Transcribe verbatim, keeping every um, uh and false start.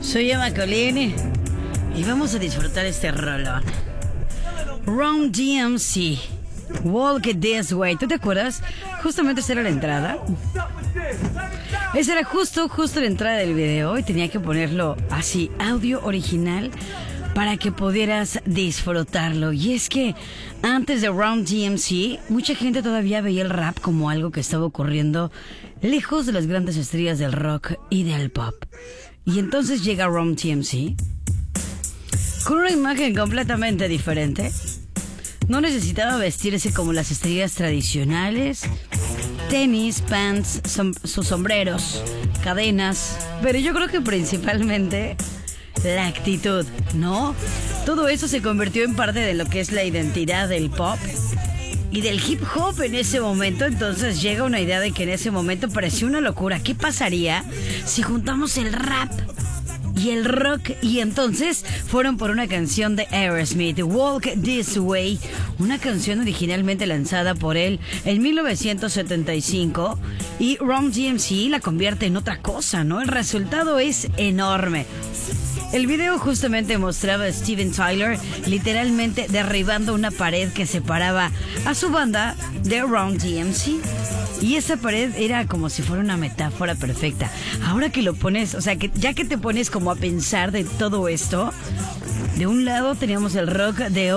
Soy Emma Colini y vamos a disfrutar este rolón. Run D M C, Walk It This Way. ¿Tú te acuerdas? Justamente esa era la entrada. Esa era justo, justo la entrada del video y tenía que ponerlo así, audio original, para que pudieras disfrutarlo. Y es que antes de Run D M C, mucha gente todavía veía el rap como algo que estaba ocurriendo lejos de las grandes estrellas del rock y del pop. Y entonces llega Run D M C con una imagen completamente diferente. No necesitaba vestirse como las estrellas tradicionales. Tenis, pants, som- sus sombreros, cadenas. Pero yo creo que principalmente la actitud, ¿no? Todo eso se convirtió en parte de lo que es la identidad del pop y del hip hop en ese momento. Entonces llega una idea de que en ese momento parecía una locura. ¿Qué pasaría si juntamos el rap y el rock? Y entonces fueron por una canción de Aerosmith, Walk This Way, una canción originalmente lanzada por él en mil novecientos setenta y cinco, y Run D M C la convierte en otra cosa, ¿no? El resultado es enorme. El video justamente mostraba a Steven Tyler literalmente derribando una pared que separaba a su banda de Run D M C. Y esa pared era como si fuera una metáfora perfecta. Ahora que lo pones, o sea, que ya que te pones como a pensar de todo esto, de un lado teníamos el rock, de